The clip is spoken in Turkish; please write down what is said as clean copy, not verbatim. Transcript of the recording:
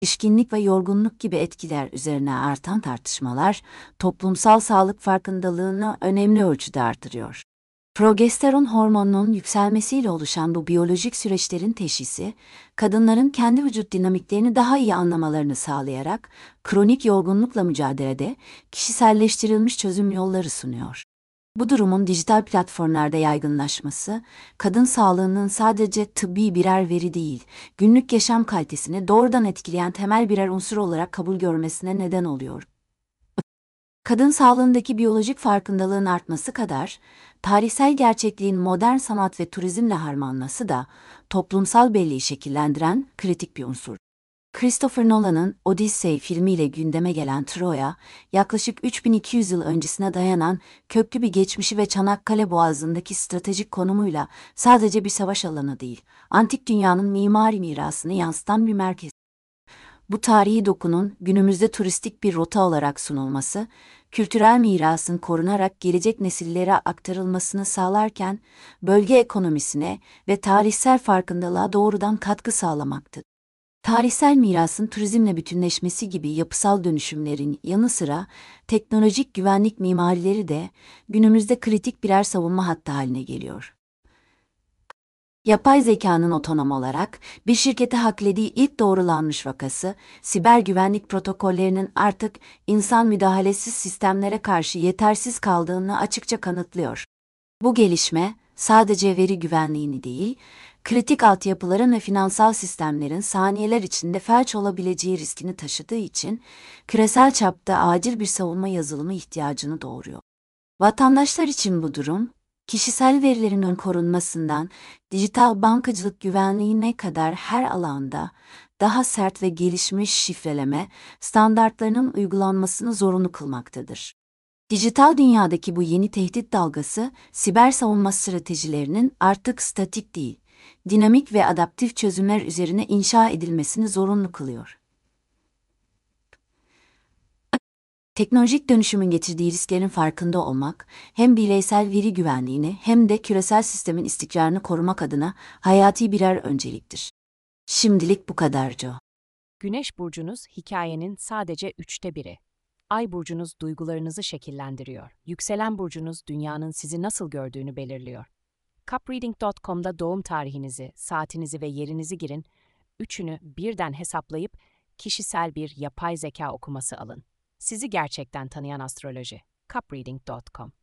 Şişkinlik ve yorgunluk gibi etkiler üzerine artan tartışmalar, toplumsal sağlık farkındalığını önemli ölçüde artırıyor. Progesteron hormonunun yükselmesiyle oluşan bu biyolojik süreçlerin teşhisi, kadınların kendi vücut dinamiklerini daha iyi anlamalarını sağlayarak, kronik yorgunlukla mücadelede kişiselleştirilmiş çözüm yolları sunuyor. Bu durumun dijital platformlarda yaygınlaşması, kadın sağlığının sadece tıbbi birer veri değil, günlük yaşam kalitesini doğrudan etkileyen temel birer unsur olarak kabul görmesine neden oluyor. Kadın sağlığındaki biyolojik farkındalığın artması kadar, tarihsel gerçekliğin modern sanat ve turizmle harmanması da toplumsal belleği şekillendiren kritik bir unsur. Christopher Nolan'ın Odyssey filmiyle gündeme gelen Troya, yaklaşık 3200 yıl öncesine dayanan köklü bir geçmişi ve Çanakkale Boğazı'ndaki stratejik konumuyla sadece bir savaş alanı değil, antik dünyanın mimari mirasını yansıtan bir merkez. Bu tarihi dokunun günümüzde turistik bir rota olarak sunulması, kültürel mirasın korunarak gelecek nesillere aktarılmasını sağlarken, bölge ekonomisine ve tarihsel farkındalığa doğrudan katkı sağlamaktadır. Tarihsel mirasın turizmle bütünleşmesi gibi yapısal dönüşümlerin yanı sıra teknolojik güvenlik mimarileri de günümüzde kritik birer savunma hattı haline geliyor. Yapay zekanın otonom olarak bir şirkete haklediği ilk doğrulanmış vakası, siber güvenlik protokollerinin artık insan müdahalesiz sistemlere karşı yetersiz kaldığını açıkça kanıtlıyor. Bu gelişme, sadece veri güvenliğini değil, kritik altyapıların ve finansal sistemlerin saniyeler içinde felç olabileceği riskini taşıdığı için, küresel çapta acil bir savunma yazılımı ihtiyacını doğuruyor. Vatandaşlar için bu durum, kişisel verilerinin korunmasından dijital bankacılık güvenliğine kadar her alanda daha sert ve gelişmiş şifreleme standartlarının uygulanmasını zorunlu kılmaktadır. Dijital dünyadaki bu yeni tehdit dalgası, siber savunma stratejilerinin artık statik değil, dinamik ve adaptif çözümler üzerine inşa edilmesini zorunlu kılıyor. Teknolojik dönüşümün getirdiği risklerin farkında olmak, hem bireysel veri güvenliğini hem de küresel sistemin istikrarını korumak adına hayati birer önceliktir. Şimdilik bu kadar Joe. Güneş burcunuz hikayenin sadece 1/3'ü. Ay burcunuz duygularınızı şekillendiriyor. Yükselen burcunuz dünyanın sizi nasıl gördüğünü belirliyor. Cupreading.com'da doğum tarihinizi, saatinizi ve yerinizi girin, üçünü birden hesaplayıp kişisel bir yapay zeka okuması alın. Sizi gerçekten tanıyan astroloji. Cupreading.com